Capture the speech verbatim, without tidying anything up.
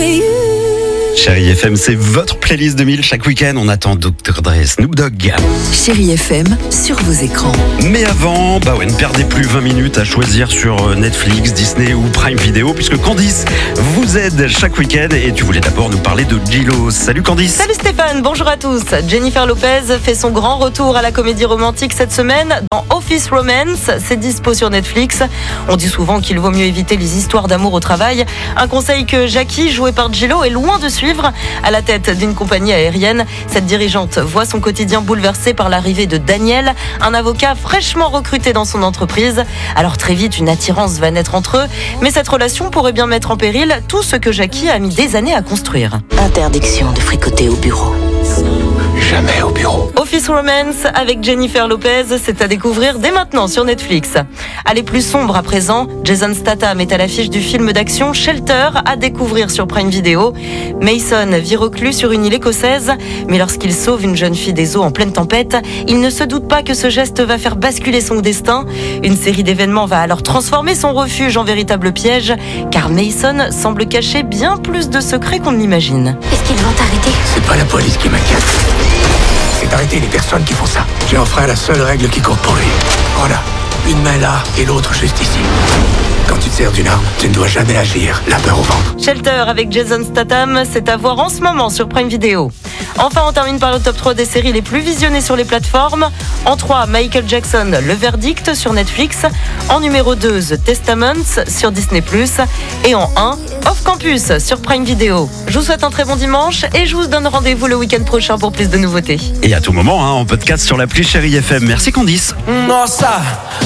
Chérie F M, c'est votre playlist deux mille. Chaque week-end, on attend docteur Dre, Snoop Dogg. Chérie F M, sur vos écrans. Mais avant, bah ouais, ne perdez plus vingt minutes à choisir sur Netflix, Disney ou Prime Video, puisque Candice vous aide chaque week-end. Et tu voulais d'abord nous parler de J-Lo. Salut Candice. Salut Stéphane, bonjour à tous. Jennifer Lopez fait son grand retour à la comédie romantique cette semaine dans Office Romance. C'est dispo sur Netflix. On dit souvent qu'il vaut mieux éviter les histoires d'amour au travail. Un conseil que Jackie, jouée par J-Lo, est loin de suivre. À la tête d'une compagnie aérienne, cette dirigeante voit son quotidien bouleversé par l'arrivée de Daniel, un avocat fraîchement recruté dans son entreprise. Alors très vite, une attirance va naître entre eux, mais cette relation pourrait bien mettre en péril tout ce que Jackie a mis des années à construire. Interdiction de fricoter au bureau. Jamais au bureau. Office Romance avec Jennifer Lopez, c'est à découvrir dès maintenant sur Netflix. Allez, plus sombre à présent, Jason Statham est à l'affiche du film d'action Shelter, à découvrir sur Prime Video. Mason vit reclus sur une île écossaise, mais lorsqu'il sauve une jeune fille des eaux en pleine tempête, il ne se doute pas que ce geste va faire basculer son destin. Une série d'événements va alors transformer son refuge en véritable piège, car Mason semble cacher bien plus de secrets qu'on ne l'imagine. Est-ce qu'ils vont t'arrêter? C'est pas la police qui m'inquiète. C'est d'arrêter les personnes qui font ça. J'ai enfreint la seule règle qui compte pour lui. Voilà, une main là et l'autre juste ici. Quand tu te sers d'une arme, tu ne dois jamais agir la peur au ventre. Shelter avec Jason Statham, c'est à voir en ce moment sur Prime Video. Enfin, on termine par le top trois des séries les plus visionnées sur les plateformes. En trois, Michael Jackson, Le Verdict sur Netflix. En numéro deux, The Testaments sur Disney plus. Et en un, Off Campus sur Prime Video. Je vous souhaite un très bon dimanche et je vous donne rendez-vous le week-end prochain pour plus de nouveautés. Et à tout moment, hein, en podcast sur l'appli Chérie F M. Merci Candice. Nossa